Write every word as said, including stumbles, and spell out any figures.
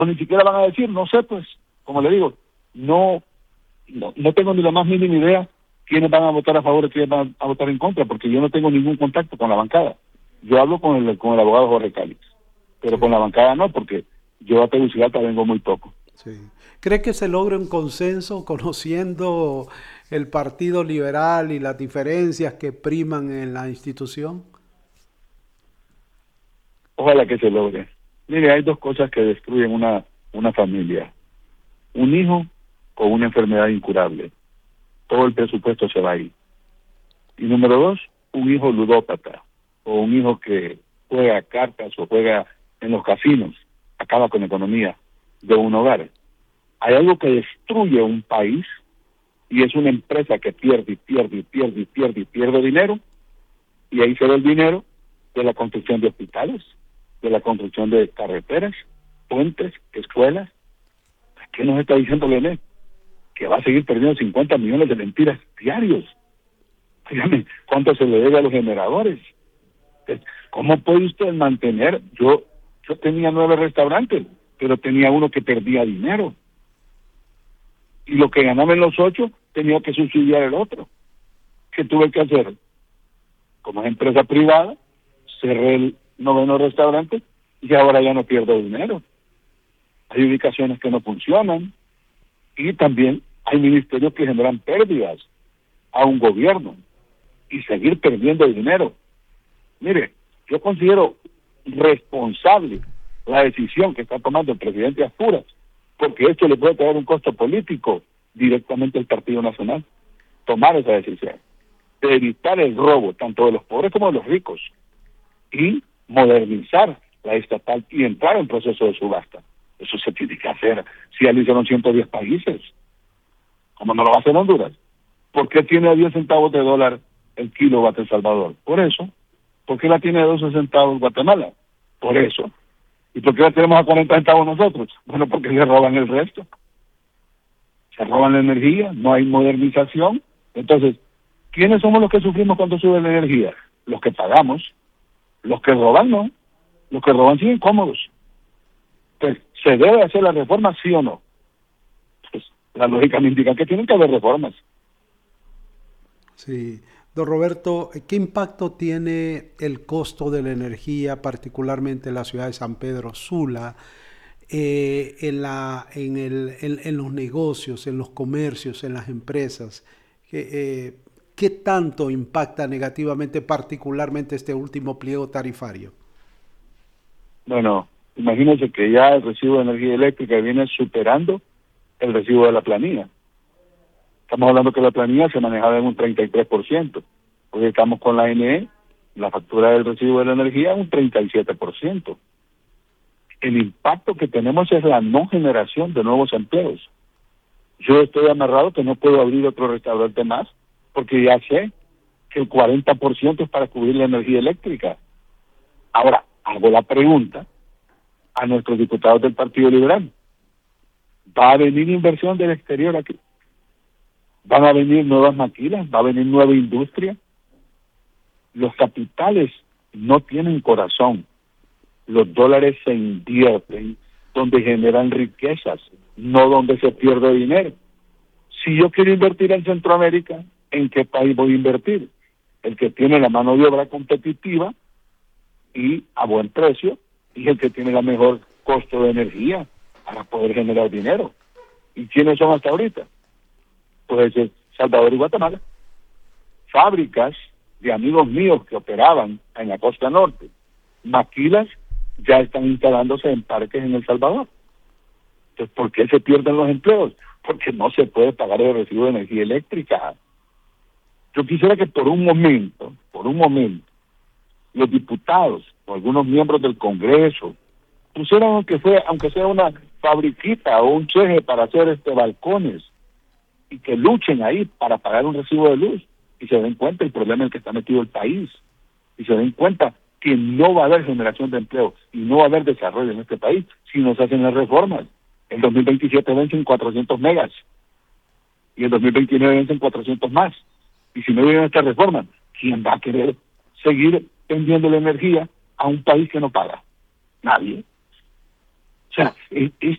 o ni siquiera van a decir, no sé, pues, como le digo, no, no, no tengo ni la más mínima idea quiénes van a votar a favor y quiénes van a votar en contra, porque yo no tengo ningún contacto con la bancada. Yo hablo con el, con el abogado Jorge Cálix, pero Sí, con la bancada no, porque yo a Tegucigalpa vengo muy poco. sí. ¿Cree que se logre un consenso conociendo el Partido Liberal y las diferencias que priman en la institución? Ojalá que se logre. Mire, hay dos cosas que destruyen una, una familia. Un hijo con una enfermedad incurable. Todo el presupuesto se va ahí. Y número dos, un hijo ludópata o un hijo que juega cartas o juega en los casinos, acaba con la economía de un hogar. Hay algo que destruye un país y es una empresa que pierde y pierde y pierde y pierde y pierde dinero, y ahí se ve el dinero de la construcción de hospitales, de la construcción de carreteras, puentes, escuelas. ¿Qué nos está diciendo Lené? Que va a seguir perdiendo cincuenta millones de mentiras diarios. Dígame, ¿cuánto se le debe a los generadores? ¿Cómo puede usted mantener? Yo, yo tenía nueve restaurantes, pero tenía uno que perdía dinero. Y lo que ganaba en los ocho, tenía que subsidiar el otro. ¿Qué tuve que hacer? Como es empresa privada, cerré el noveno restaurante y ahora ya no pierdo dinero. Hay ubicaciones que no funcionan y también hay ministerios que generan pérdidas a un gobierno y seguir perdiendo dinero. Mire, yo considero responsable la decisión que está tomando el presidente Asturias, porque esto le puede traer un costo político directamente al Partido Nacional. Tomar esa decisión de evitar el robo tanto de los pobres como de los ricos y modernizar la estatal y entrar en proceso de subasta. Eso se tiene que hacer. Si ya lo hicieron ciento diez países, ¿cómo no lo va a hacer Honduras? ¿Por qué tiene a diez centavos de dólar el kilowatt El Salvador? Por eso. ¿Por qué la tiene a doce centavos Guatemala? Por eso. ¿Y por qué la tenemos a cuarenta centavos nosotros? Bueno, porque se roban el resto. Se roban la energía, no hay modernización. Entonces, ¿quiénes somos los que sufrimos cuando sube la energía? Los que pagamos. Los que roban no. Los que roban siguen cómodos. Entonces, ¿se debe hacer la reforma, sí o no? Pues la lógica me indica que tienen que haber reformas. Sí. Don Roberto, ¿qué impacto tiene el costo de la energía, particularmente en la ciudad de San Pedro Sula, eh, en, la, en, el, en, en los negocios, en los comercios, en las empresas? ¿Qué, eh, ¿Qué tanto impacta negativamente, particularmente este último pliego tarifario? Bueno, imagínense que ya el recibo de energía eléctrica viene superando el recibo de la planilla. Estamos hablando que la planilla se manejaba en un treinta y tres por ciento. Hoy estamos con la N E, la factura del recibo de la energía, un treinta y siete por ciento. El impacto que tenemos es la no generación de nuevos empleos. Yo estoy amarrado que no puedo abrir otro restaurante más, porque ya sé que el cuarenta por ciento es para cubrir la energía eléctrica. Ahora, hago la pregunta a nuestros diputados del Partido Liberal. ¿Va a venir inversión del exterior aquí? ¿Van a venir nuevas maquilas? ¿Va a venir nueva industria? Los capitales no tienen corazón. Los dólares se invierten donde generan riquezas, no donde se pierde dinero. Si yo quiero invertir en Centroamérica, ¿en qué país voy a invertir? El que tiene la mano de obra competitiva y a buen precio, y el que tiene la mejor costo de energía para poder generar dinero. ¿Y quiénes son hasta ahorita? Pues El Salvador y Guatemala. Fábricas de amigos míos que operaban en la costa norte, maquilas, ya están instalándose en parques en El Salvador. Entonces, ¿por qué se pierden los empleos? Porque no se puede pagar el recibo de energía eléctrica. Yo quisiera que por un momento, por un momento, los diputados o algunos miembros del Congreso pusieran, aunque sea, aunque sea una fabriquita o un cheje para hacer este balcones, y que luchen ahí para pagar un recibo de luz y se den cuenta del problema en el que está metido el país y se den cuenta que no va a haber generación de empleo y no va a haber desarrollo en este país si no se hacen las reformas. En dos mil veintisiete vencen cuatrocientos megas y en dos mil veintinueve vencen cuatrocientos más. Y si no vienen estas reformas, ¿quién va a querer seguir vendiendo la energía a un país que no paga? Nadie. O sea, es, es